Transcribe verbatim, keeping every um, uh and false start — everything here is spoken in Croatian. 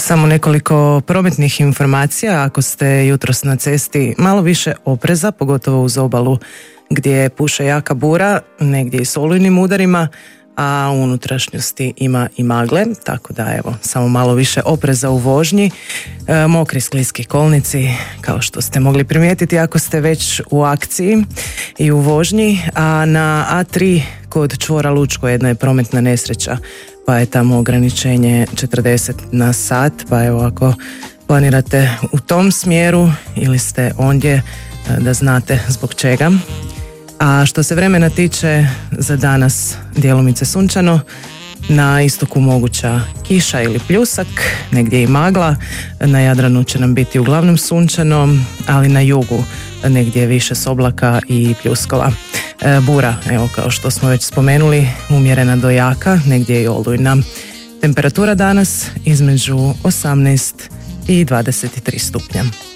Samo nekoliko prometnih informacija. Ako ste jutros na cesti, malo više opreza, pogotovo uz obalu gdje puše jaka bura, negdje i s olujnim udarima, a u unutrašnjosti ima i magle, tako da evo, samo malo više opreza u vožnji. E, mokri skliski kolnici, kao što ste mogli primijetiti ako ste već u akciji i u vožnji, a na A tri kod čvora Lučko jedna je prometna nesreća, pa je tamo ograničenje četrdeset na sat, pa evo ako planirate u tom smjeru ili ste ondje, da znate zbog čega. A što se vremena tiče, za danas djelomice sunčano, na istoku moguća kiša ili pljusak, negdje i magla, na Jadranu će nam biti uglavnom sunčano, ali na jugu negdje više s oblaka i pljuskova. E, bura, evo kao što smo već spomenuli, umjerena do jaka, negdje i olujna. Temperatura danas između osamnaest i dvadeset tri stupnja.